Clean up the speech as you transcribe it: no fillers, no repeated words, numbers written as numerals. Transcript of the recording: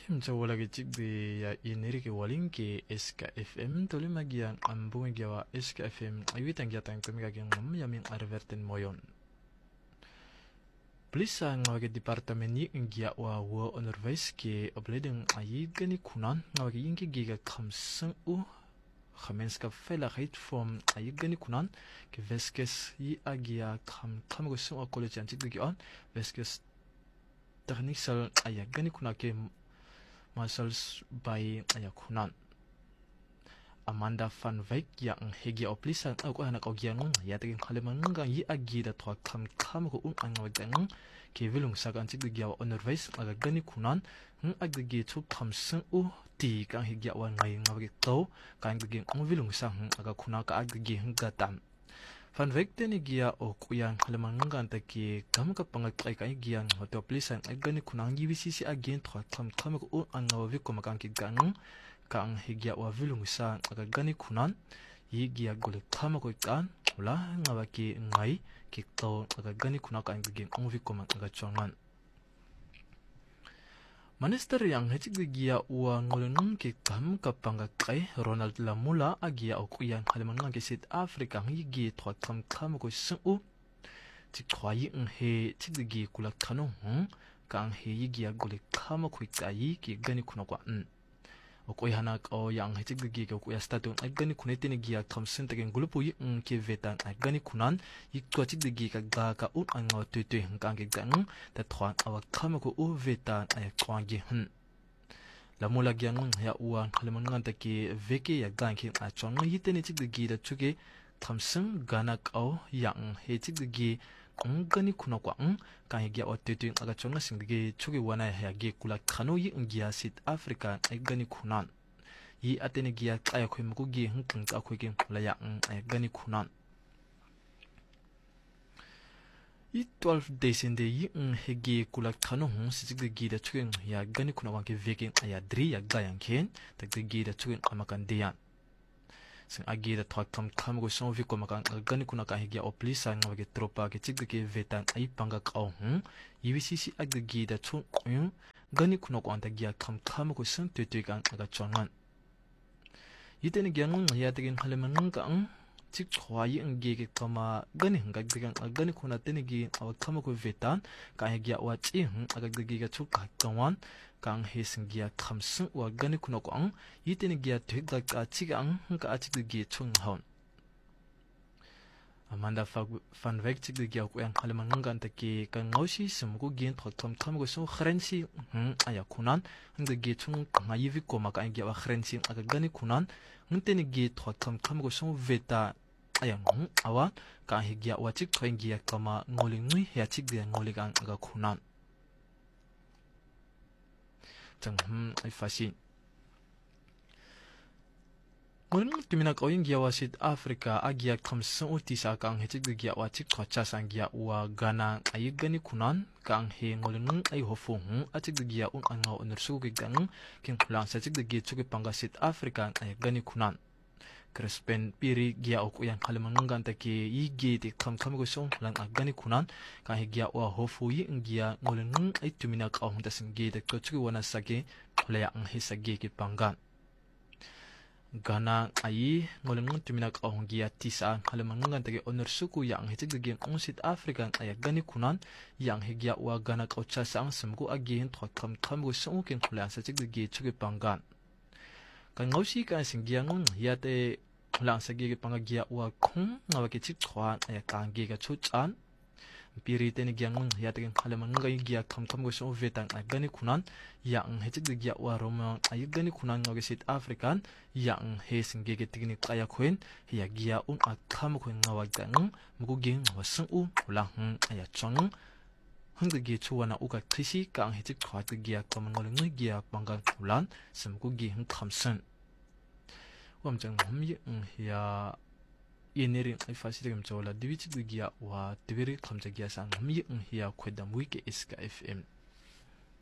Mjawala chikde ya inirike walinke SKFM tolimagia ambungia wa SKFM awitangia tangkamiga ngam yamin arverten moyon. Plisa ngawage departamenti ngia wa onderwijs ke opleiding ayid gani kunan ngawage yinke giga kamsen gemeenskap veiligheid van ayid gani kunan ke veskes yi agia kam gosun college antik gion veskes techniek sal ayid gani kunake Masals by Ayakunan Amanda van Wyk yang hegi oplisan ako hanak ogyan yatagin kalimangang yi agida to kam ko ang wagang ke vilung sagan tigyaw onderwijs agagani kunan agagi to kamsen ti kang hegi awan ngay ngawag to kang giging ang vilung sang agakuna ka agagi gatam Van Wyk tenigia o kuyang kalimangang taki kam ka pangakay kay gian hoto plisan agani kunang UBCC again to kam ko ang ngawi ko makangkigang kang higya wa vilung sa agagani kunan yigia gole kam ko kan wala ngawaki ngai kikto agagani kunaka ang giging ang ko makangachongan Minister yang hecigia ua ngolong ke kam kapangakay Ronald Lamula agia o kuyang kalimangang ke South Africa higi to kam ko sung tikwayi he tigigi kulak kanong kang he yigia gole kam ko kai ki gani kunakwa o kuy hanak o yang hecigigi ko kuya statun ay gani kunete ni gia kamsen tegen gulupo yi ke vetan ay gani kunan yikwa tigigi ka ga ang tutu kang ke gang ta twan awak kam ko vetan ay kwangi Lamula gyang ya uan kalimangan taki veke ya gang ki a chong yitene tigigi da chuge kamsen ganak o yang he tigigi gani kunakwa kang higya o tutu aga chong singigi chuge wana ya ge kula kano yi ngia South Africa ay gani kunan yi atene gia kaya koy muku gi hnkang ka koy gen laya ay gani kunan yi 12 days in the yi hegi kula kano sitigigi da chuge ya gani kunawa ke veke ya dri ya gayan ken tagigi da chuge amakan diyan sing agi da thak kam go son vi ko makan gani kuna ka higya oplisa ngawage tropa ke tigigi vetan ay panga kaw UBCC agigi da chung gani kuna ko antagia kam go son tutu kan aga chongan yitene gyang yatagin halemanang kang tik chwayi ngege kama gani ngagdigan gani kuna tenegi aw kam ko vetan ka higya wachi agagi ga chuka kawan kang hesingia kamsen wa gani kuna ko ang yitene gya thigda ka chigang ka achigi chung haun Amanda van Wyk tigigi ko yang kalimangan taki ka ngausi sumgo gen thotam ko so khrensi aya kunan ngegi chung ka yivi ko maka ngya wa khrensi aga gani kunan ngtene gi thotam ko so veta aya awa ka higya wa chik thoingia kama ngolingui ya chigde ngoligang aga kunan ay fasin Ngun timina ko yung giyawa South Africa agia kamsen utisa kang hechig giyawa chik kwacha sang giyawa gana ay gani kunan kang he ngolung ay hofung achig giyawa anga onersu gigang king kulang sa chig gi chuki panga South Africa ay gani kunan Crespen piri giyawa ko yang kalimangan taki yigi ti kam ko song lang agani kunan kang he giyawa hofu yi ngia ngolung ay timina ko hung tasing gi de ko chuki wana sage kulaya ang hisagi ki pangan Gana ay ngolong tumina ka hongia tisa kalimangan tage onersuku yang hecigigi ang South Africa ay gani kunan yang higya wa gana ka ucha sa ang semgu agihin to kam go sung kin kulan sa cigigi chugi pangan kan ngausi ka singgiang yate lang sa gigi pangagia wa kung ngawaki chik khwan ay kangi ga chuchan piri teni gyang yate kalimangan giya kam go sung vetan ay gani kunan yang hecigigi wa roma ay gani kunan ngawaki South African yang hesing gege tigni kaya kwen ya gia akam ko ngawagang muguging wasung ulang aya chong hangge chuwana uka krisi kang hecik khwat gia kamangol ngi gia pangang ulan semgugi khamsen wamjang humyi ya yeneri ifasirem chola divichi gia wa tibiri khamja gia sang humyi ya khwedam wiki SKFM